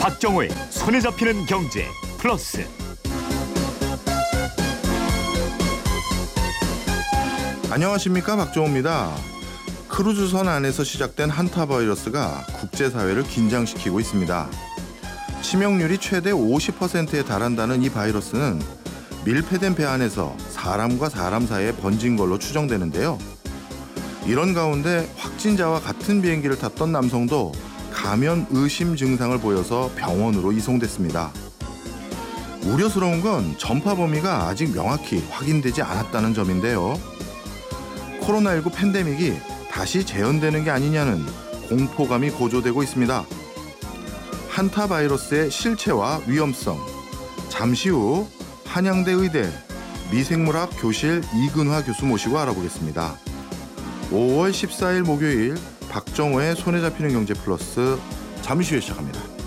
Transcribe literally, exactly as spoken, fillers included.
박정호의 손에 잡히는 경제 플러스. 안녕하십니까, 박정호입니다. 크루즈선 안에서 시작된 한타 바이러스가 국제사회를 긴장시키고 있습니다. 치명률이 최대 오십 퍼센트에 달한다는 이 바이러스는 밀폐된 배 안에서 사람과 사람 사이에 번진 걸로 추정되는데요. 이런 가운데 확진자와 같은 비행기를 탔던 남성도 감염 의심 증상을 보여서 병원으로 이송됐습니다. 우려스러운 건 전파 범위가 아직 명확히 확인되지 않았다는 점인데요. 코로나십구 팬데믹이 다시 재현되는 게 아니냐는 공포감이 고조되고 있습니다. 한타 바이러스의 실체와 위험성, 잠시 후 한양대 의대 미생물학 교실 이근화 교수 모시고 알아보겠습니다. 오월 십사일 목요일 박정호의 손에 잡히는 경제 플러스 잠시 후에 시작합니다.